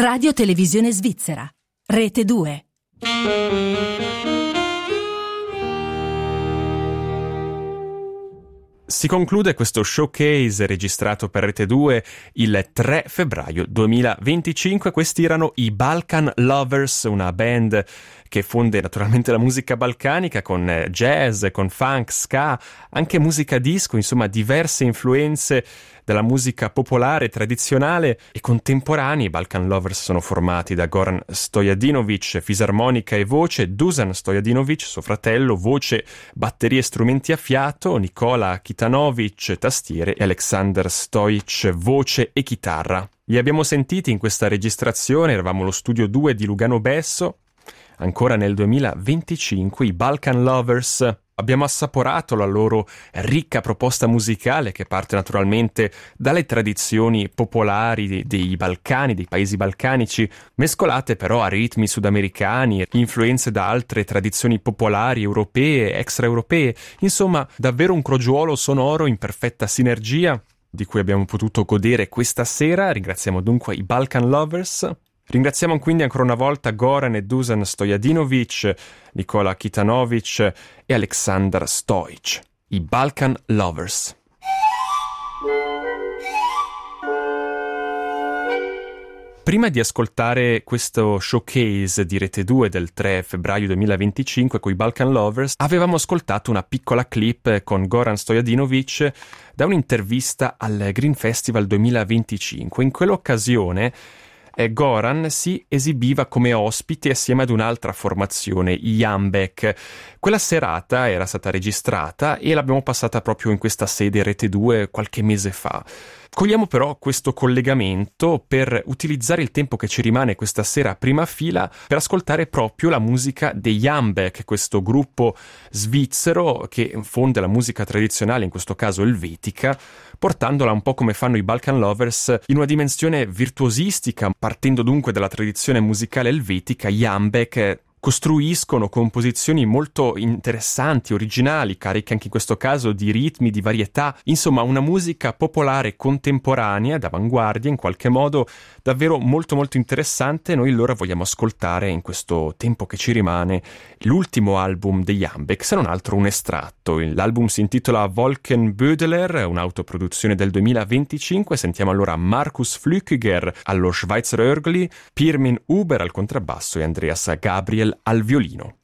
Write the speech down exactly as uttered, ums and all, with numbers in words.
Radio Televisione Svizzera, Rete due. Si conclude questo showcase registrato per Rete due il tre febbraio duemilaventicinque. Questi erano i Balkan Lovers, una band che fonde naturalmente la musica balcanica con jazz, con funk, ska, anche musica disco, insomma diverse influenze della musica popolare, tradizionale e contemporanea. I Balkan Lovers sono formati da Goran Stojadinovic, fisarmonica e voce, Dusan Stojadinovic, suo fratello, voce, batterie e strumenti a fiato, Nikola Kitanovic, tastiere e Aleksandar Stojic, voce e chitarra. Li abbiamo sentiti in questa registrazione, eravamo allo studio due di Lugano Besso, ancora nel duemilaventicinque, i Balkan Lovers. Abbiamo assaporato la loro ricca proposta musicale che parte naturalmente dalle tradizioni popolari dei Balcani, dei paesi balcanici, mescolate però a ritmi sudamericani, influenze da altre tradizioni popolari europee, extraeuropee, insomma davvero un crogiuolo sonoro in perfetta sinergia di cui abbiamo potuto godere questa sera. Ringraziamo dunque i Balkan Lovers. Ringraziamo quindi ancora una volta Goran e Dusan Stojadinovic, Nikola Kitanovic e Aleksandar Stojic, i Balkan Lovers. Prima di ascoltare questo showcase di Rete due del tre febbraio duemilaventicinque con i Balkan Lovers, avevamo ascoltato una piccola clip con Goran Stojadinovic da un'intervista al Green Festival duemilaventicinque. In quell'occasione Goran si esibiva come ospite assieme ad un'altra formazione, i Jambek. Quella serata era stata registrata e l'abbiamo passata proprio in questa sede Rete due qualche mese fa. Cogliamo però questo collegamento per utilizzare il tempo che ci rimane questa sera a prima fila per ascoltare proprio la musica dei Jambek, questo gruppo svizzero che fonde la musica tradizionale, in questo caso elvetica, portandola un po' come fanno i Balkan Lovers in una dimensione virtuosistica. Partendo dunque dalla tradizione musicale elvetica, gli Jambek costruiscono composizioni molto interessanti, originali, cariche anche in questo caso di ritmi, di varietà, insomma una musica popolare contemporanea, d'avanguardia in qualche modo, davvero molto molto interessante. Noi allora vogliamo ascoltare in questo tempo che ci rimane l'ultimo album degli Jambek, se non altro un estratto. L'album si intitola Wolkenbödeler, un'autoproduzione del duemilaventicinque. Sentiamo allora Markus Flückiger allo Schweizerörgli, Pirmin Huber al contrabbasso e Andreas Gabriel al violino.